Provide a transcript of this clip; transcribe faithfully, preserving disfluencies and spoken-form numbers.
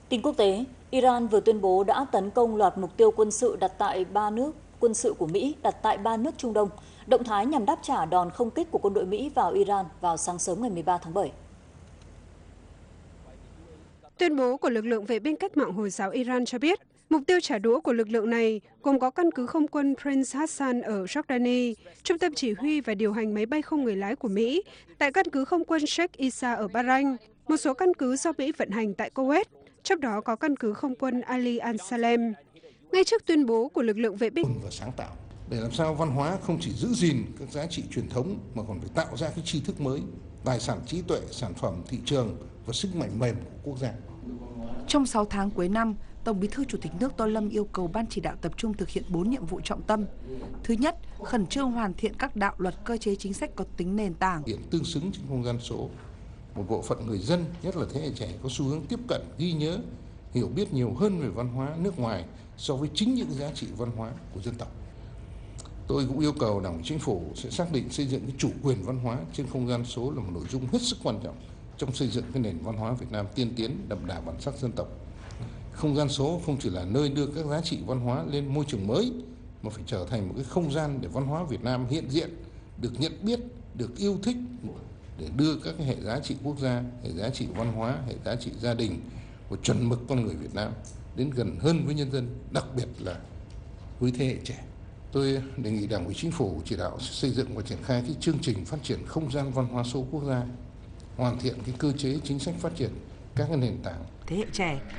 Tin quốc tế, Iran vừa tuyên bố đã tấn công loạt mục tiêu quân sự đặt tại ba nước quân sự của Mỹ đặt tại ba nước Trung Đông, động thái nhằm đáp trả đòn không kích của quân đội Mỹ vào Iran vào sáng sớm ngày mười ba tháng bảy. Tuyên bố của lực lượng vệ binh cách mạng Hồi giáo Iran cho biết, mục tiêu trả đũa của lực lượng này gồm có căn cứ không quân Prince Hassan ở Jordani, trung tâm chỉ huy và điều hành máy bay không người lái của Mỹ, tại căn cứ không quân Sheikh Issa ở Bahrain, một số căn cứ do Mỹ vận hành tại Kuwait, trong đó có căn cứ không quân Ali al-Salem. Ngay trước tuyên bố của lực lượng vệ binh và sáng tạo để làm sao văn hóa không chỉ giữ gìn các giá trị truyền thống mà còn phải tạo ra cái tri thức mới, tài sản trí tuệ, sản phẩm, thị trường và sức mạnh mềm của quốc gia. Trong sáu tháng cuối năm, Tổng Bí thư Chủ tịch nước Tô Lâm yêu cầu Ban chỉ đạo tập trung thực hiện bốn nhiệm vụ trọng tâm. Thứ nhất, khẩn trương hoàn thiện các đạo luật, cơ chế chính sách có tính nền tảng. Hiện tương xứng trên không gian số, một bộ phận người dân, nhất là thế hệ trẻ, có xu hướng tiếp cận, ghi nhớ, hiểu biết nhiều hơn về văn hóa nước ngoài so với chính những giá trị văn hóa của dân tộc. Tôi cũng yêu cầu Đảng ủy Chính phủ sẽ xác định xây dựng cái chủ quyền văn hóa trên không gian số là một nội dung hết sức quan trọng trong xây dựng cái nền văn hóa Việt Nam tiên tiến, đậm đà bản sắc dân tộc. Không gian số không chỉ là nơi đưa các giá trị văn hóa lên môi trường mới, mà phải trở thành một cái không gian để văn hóa Việt Nam hiện diện, được nhận biết, được yêu thích, để đưa các cái hệ giá trị quốc gia, hệ giá trị văn hóa, hệ giá trị gia đình và chuẩn mực con người Việt Nam đến gần hơn với nhân dân, đặc biệt là với thế hệ trẻ. Tôi đề nghị Đảng ủy Chính phủ chỉ đạo xây dựng và triển khai cái chương trình phát triển không gian văn hóa số quốc gia, hoàn thiện cái cơ chế chính sách phát triển các cái nền tảng Thế hệ trẻ